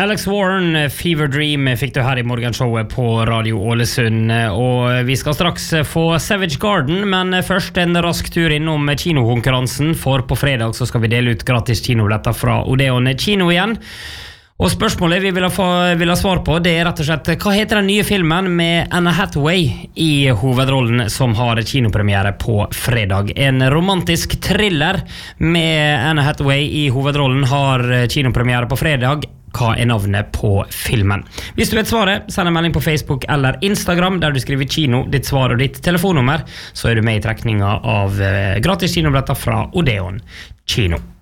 Alex Warren, Fever Dream fikk du her I morgenshowet på Radio Ålesund, og vi skal straks få Savage Garden, men først en rask tur innom kinokonkurransen, for på fredag så skal vi dele ut gratis kinobilletter fra Odeon kino igjen. Og spørsmålet vi vil ha svar på, det rett og slett, hva heter den nye filmen med Anna Hathaway I hovedrollen som har kinopremiere på fredag? En romantisk thriller med Anna Hathaway I hovedrollen har kinopremiere på fredag. Hva navnet på filmen? Hvis du vet svaret, send en melding på Facebook eller Instagram der du skriver kino, ditt svar og ditt telefonnummer, så du med I trekninga av gratis kinobilletter fra Odeon kino.